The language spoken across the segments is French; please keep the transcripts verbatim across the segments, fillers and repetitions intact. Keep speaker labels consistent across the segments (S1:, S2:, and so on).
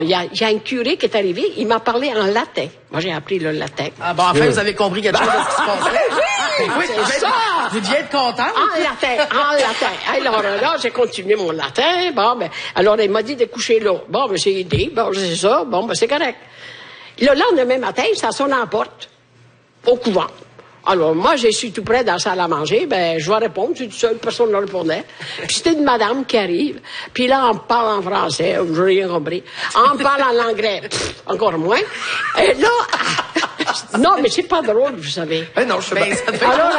S1: Il y a, il y a un curé qui est arrivé, il m'a parlé en latin. Moi, j'ai appris le latin.
S2: Ah bon, enfin, oui. Vous avez compris quelque chose de ce qui se passait.
S1: Oui,
S2: oui
S1: c'est ça.
S2: Vous deviez être content.
S1: En latin, en latin. Alors là, j'ai continué mon latin. Bon, ben, alors il m'a dit de coucher là. Bon, ben, j'ai dit, bon, c'est ça. Bon, ben, c'est correct. Le lendemain matin, ça sonne à la porte, au couvent. Alors, moi, je suis tout près dans la salle à manger, ben, je vais répondre, je suis tout seul, personne ne répondait. Puis c'était une madame qui arrive, puis là, on parle en français, je n'ai rien compris. On parle en anglais, pff, encore moins. Et là, non, mais c'est pas drôle, vous savez.
S3: Ben non, je sais
S1: ben,
S3: pas.
S1: Alors,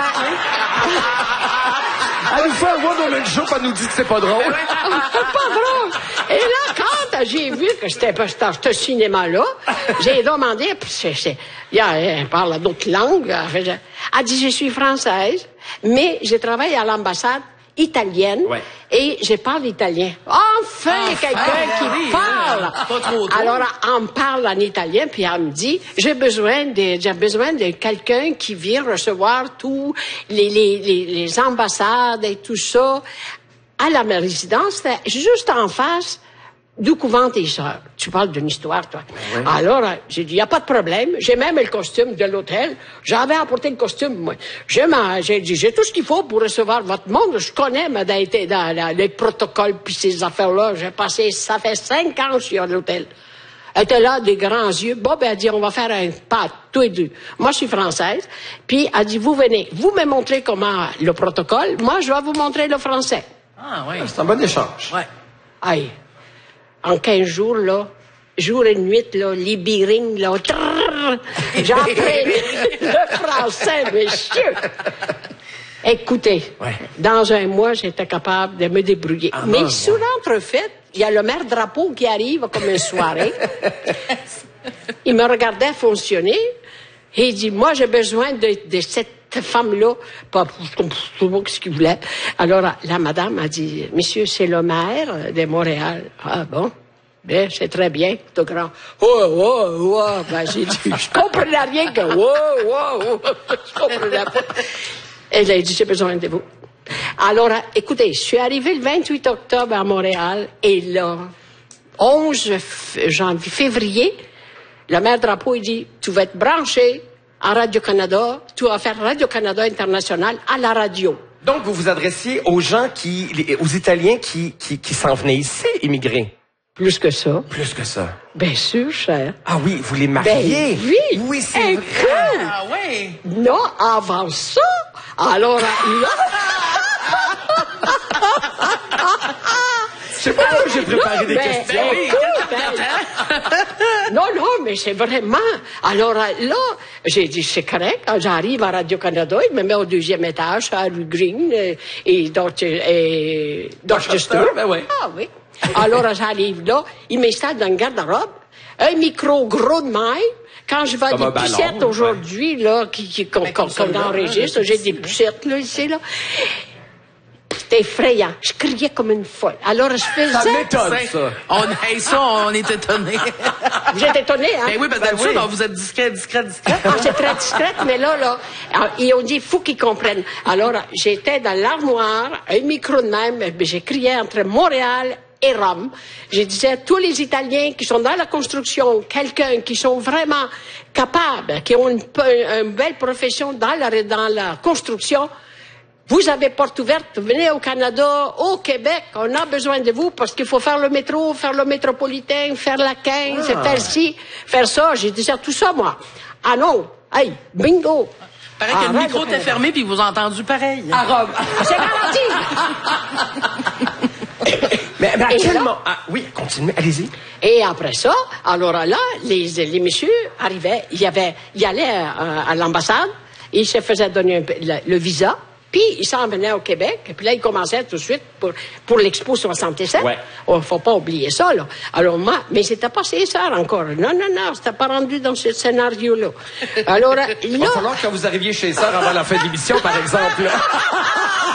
S3: elle nous fait un one woman show, elle nous dit que c'est pas drôle.
S1: C'est pas drôle. Et là, quand j'ai vu que c'était pas ce cinéma-là, j'ai demandé, c'est, c'est, il y a, elle parle d'autres langues. Elle a dit, je suis française, mais je travaille à l'ambassade italienne ouais. et je parle italien. Enfin, enfin quelqu'un qui oui, parle.
S2: Pas trop tôt.
S1: Alors, on parle en italien, puis elle me dit, j'ai besoin de, j'ai besoin de quelqu'un qui vient recevoir tous les, les, les, les ambassades et tout ça à la résidence, juste en face du couvent des sœurs. Tu parles d'une histoire, toi. Oui. Alors, j'ai dit, il n'y a pas de problème. J'ai même le costume de l'hôtel. J'avais apporté le costume, moi. J'ai, j'ai dit, j'ai tout ce qu'il faut pour recevoir votre monde. Je connais, mais dans, dans, dans les protocoles puis ces affaires-là. J'ai passé, ça fait cinq ans que je suis à l'hôtel. Elle était là, des grands yeux. Bon, ben, elle dit, on va faire un pas, tous les deux. Moi, je suis française. Puis, elle dit, vous venez, vous me montrez comment le protocole. Moi, je vais vous montrer le français.
S2: Ah, oui.
S3: C'est un bon échange.
S2: Ouais.
S1: Aïe. En quinze jours, là, jour et nuit, là, les birings, là, j'ai appris le français, monsieur. Écoutez, ouais. Dans un mois, j'étais capable de me débrouiller. Ah, mais non, sous l'entrefaite, il y a le maire Drapeau qui arrive comme une soirée. Il me regardait fonctionner et il dit, moi, j'ai besoin de, de cette femme-là, pas pour ce qu'il voulait. Alors, la madame a dit, monsieur, c'est le maire de Montréal. Ah bon? Ben, c'est très bien, tout grand. Oh, oh, oh. Ben, j'ai dit, je comprenais rien que, oh, oh, oh. Je comprenais pas. Elle a dit, j'ai besoin de vous. Alors, écoutez, je suis arrivée le vingt-huit octobre à Montréal et le onze janvier, février, le maire Drapeau, il dit, tu vas être branché à Radio-Canada, tu vas faire Radio-Canada International à la radio.
S3: Donc, vous vous adressiez aux gens qui, aux Italiens qui, qui, qui s'en venaient ici, immigrer.
S1: Plus que ça.
S3: Plus que ça.
S1: Bien sûr, cher.
S3: Ah oui, vous les mariez.
S1: Ben, oui.
S3: Oui, c'est
S1: vrai.
S2: Ah oui.
S1: Non, avant ça, alors là...
S3: Je sais pas pourquoi j'ai préparé non, des
S1: ben,
S3: questions.
S1: Ben, écoute, ben, non, non, mais c'est vraiment... Alors là, j'ai dit, c'est correct. Quand j'arrive à Radio-Canada, il me met au deuxième étage, à rue Green et, et Dorchester.
S3: Ben oui.
S1: Ah oui. Alors, j'arrive là, il m'installe dans le garde-robe, un micro gros de maille. Quand je vais à des pucettes aujourd'hui, ouais. Là, qui, qui, qu'on, qu'on, qu'on enregistre, j'ai des pucettes, là, ici, là. C'était effrayant. Je criais comme une folle. Alors, je faisais...
S3: Ça m'étonne, ça.
S2: On, hey, ça, on est étonnés.
S1: Vous êtes étonnés, hein?
S2: Ben oui, parce que d'habitude, oui. Vous êtes discret, discret, discret.
S1: Ah, c'est très discrète, mais là, là, ils ont dit, il faut qu'ils comprennent. Alors, j'étais dans l'armoire, un micro de même, j'ai crié entre Montréal et Rome. Je disais à tous les Italiens qui sont dans la construction, quelqu'un qui sont vraiment capables, qui ont une, une belle profession dans la, dans la construction, vous avez porte ouverte, venez au Canada, au Québec, on a besoin de vous parce qu'il faut faire le métro, faire le métropolitain, faire la quinze, ah. faire ci, faire ça. J'ai dit tout ça, moi. Ah non, hey, bingo.
S2: Paraît que le micro était fermé puis vous avez entendu pareil.
S1: À Rome. C'est garanti.
S3: Mais, mais à quel moment... Ah, oui, continuez, allez-y.
S1: Et après ça, alors là, les, les messieurs arrivaient, il y avait, il allait à, à l'ambassade, il se faisait donner un, le, le visa, puis il s'en venait au Québec, et puis là, il commençait tout de suite pour, pour l'Expo soixante-sept.
S3: Ouais.
S1: Oh, faut pas oublier ça, là. Alors moi, mais c'était pas César encore. Non, non, non, c'était pas rendu dans ce scénario-là. Alors là... Il
S3: va falloir que vous arriviez chez César avant la fin de l'émission, par exemple.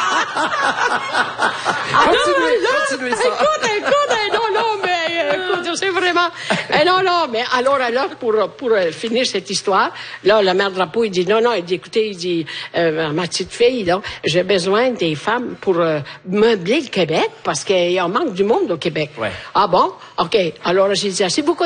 S1: Ah, continuez, non, continuez ça. Écoute, écoute, non, non, mais écoute, c'est vraiment... Eh non, non, mais alors, alors pour, pour euh, finir cette histoire, là, le maire Drapeau, il dit, non, non, il dit, écoutez, il dit, euh, ma petite fille, là, j'ai besoin des femmes pour euh, meubler le Québec, parce qu'il en manque du monde au Québec.
S3: Ouais.
S1: Ah bon? OK. Alors, j'ai dit, c'est beaucoup